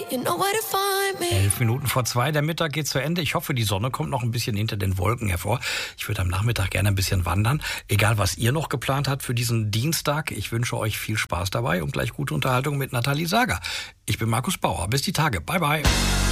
you know where to find me. 11:02, der Mittag geht zu Ende. Ich hoffe, die Sonne kommt noch ein bisschen hinter den Wolken hervor. Ich würde am Nachmittag gerne ein bisschen wandern. Egal, was ihr noch geplant habt für diesen Dienstag. Ich wünsche euch viel Spaß dabei und gleich gute Unterhaltung mit Nathalie Sager. Ich bin Markus Bauer. Bis die Tage. Bye, bye.